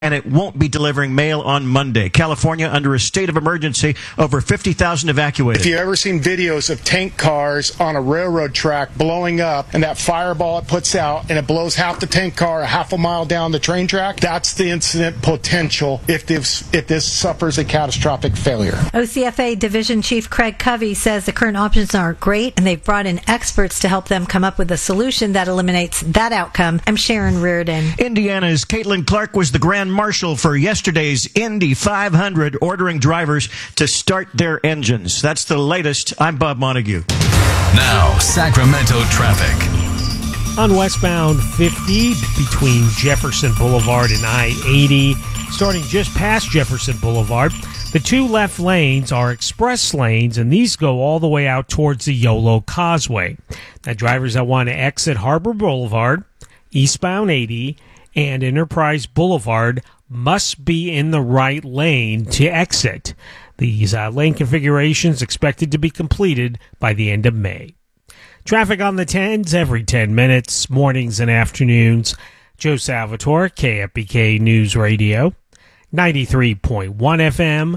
and it won't be delivering mail on Monday. California under a state of emergency, over 50,000 evacuated. If you've ever seen videos of tank cars on a railroad track blowing up, and that fireball it puts out, and it blows half the tank car a half a mile down the train track, that's the incident potential if this suffers a catastrophic failure. OCFA Division Chief Craig Covey says the current options aren't great, and they've brought in experts to help them come up with a solution that eliminates that outcome. I'm Sharon Reardon. Indiana's Caitlin Clark was the Grand Marshal for yesterday's Indy 500, ordering drivers to start their engines. That's the latest. I'm Bob Montague. Now, Sacramento traffic. On westbound 50 between Jefferson Boulevard and I-80, starting just past Jefferson Boulevard, the two left lanes are express lanes, and these go all the way out towards the Yolo Causeway. Now, drivers that want to exit Harbor Boulevard, eastbound 80, and Enterprise Boulevard must be in the right lane to exit. These lane configurations expected to be completed by the end of May. Traffic on the 10s every 10 minutes, mornings and afternoons. Joe Salvatore, KFBK News Radio, 93.1 FM,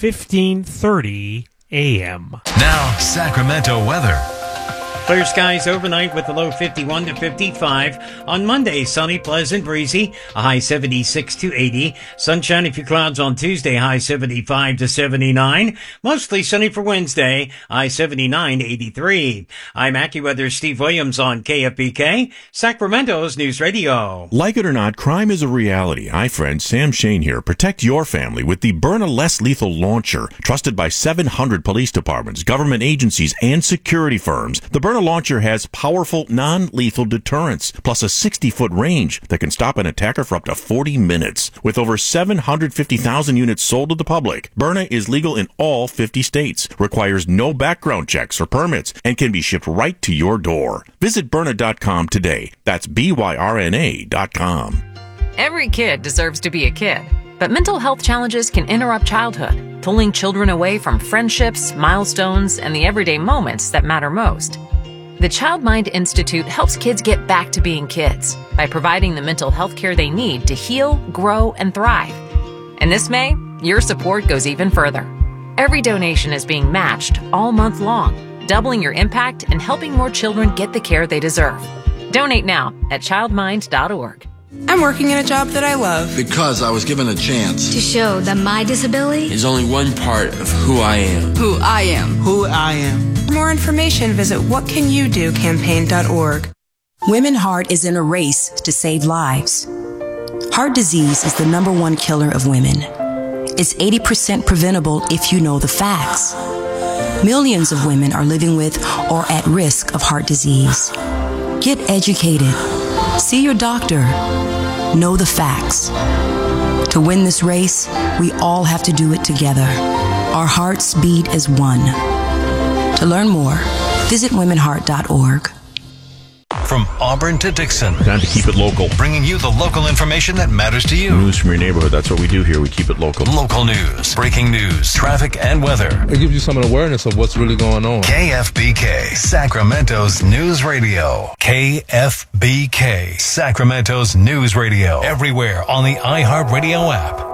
1530 AM. Now, Sacramento weather. Clear skies overnight with a low 51 to 55. On Monday, sunny, pleasant, breezy, a high 76 to 80. Sunshine, a few clouds on Tuesday, high 75 to 79. Mostly sunny for Wednesday, high 79 to 83. I'm AccuWeather's Steve Williams on KFBK, Sacramento's News Radio. Like it or not, crime is a reality. Hi, friends. Sam Shane here. Protect your family with the Byrna Less Lethal Launcher, trusted by 700 police departments, government agencies, and security firms. The Byrna Launcher has powerful, non-lethal deterrence, plus a 60-foot range that can stop an attacker for up to 40 minutes. With over 750,000 units sold to the public, Byrna is legal in all 50 states, requires no background checks or permits, and can be shipped right to your door. Visit Byrna.com today. That's BYRNA.com. Every kid deserves to be a kid, but mental health challenges can interrupt childhood, pulling children away from friendships, milestones, and the everyday moments that matter most. The Child Mind Institute helps kids get back to being kids by providing the mental health care they need to heal, grow, and thrive. And this May, your support goes even further. Every donation is being matched all month long, doubling your impact and helping more children get the care they deserve. Donate now at childmind.org. I'm working in a job that I love. Because I was given a chance. To show that my disability is only one part of who I am. Who I am. Who I am. For more information, visit whatcanyoudocampaign.org. Women Heart is in a race to save lives. Heart disease is the #1 killer of women. It's 80% preventable if you know the facts. Millions of women are living with or at risk of heart disease. Get educated. See your doctor. Know the facts. To win this race, we all have to do it together. Our hearts beat as one. To learn more, visit womenheart.org. From Auburn to Dixon. Time to keep it local. Bringing you the local information that matters to you. News from your neighborhood. That's what we do here. We keep it local. Local news, breaking news, traffic, and weather. It gives you some awareness of what's really going on. KFBK, Sacramento's News Radio. KFBK, Sacramento's News Radio. Everywhere on the iHeartRadio app.